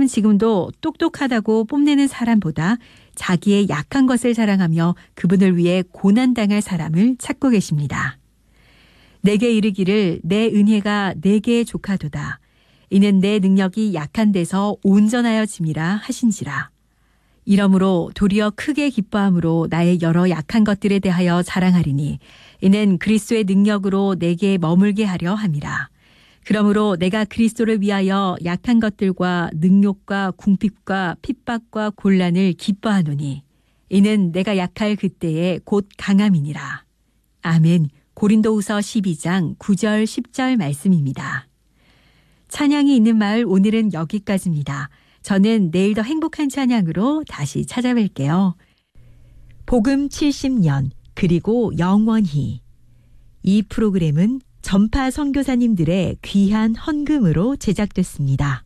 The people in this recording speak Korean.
하나님은 지금도 똑똑하다고 뽐내는 사람보다 자기의 약한 것을 자랑하며 그분을 위해 고난당할 사람을 찾고 계십니다. 내게 이르기를 내 은혜가 내게 족하도다. 이는 내 능력이 약한 데서 온전하여짐이라 하신지라. 이러므로 도리어 크게 기뻐함으로 나의 여러 약한 것들에 대하여 자랑하리니 이는 그리스도의 능력으로 내게 머물게 하려 함이라. 그러므로 내가 그리스도를 위하여 약한 것들과 능욕과 궁핍과 핍박과 곤란을 기뻐하노니 이는 내가 약할 그때에 곧 강함이니라. 아멘. 고린도후서 12장 9절 10절 말씀입니다. 찬양이 있는 마을 오늘은 여기까지입니다. 저는 내일 더 행복한 찬양으로 다시 찾아뵐게요. 복음 70년 그리고 영원히. 이 프로그램은 전파 선교사님들의 귀한 헌금으로 제작됐습니다.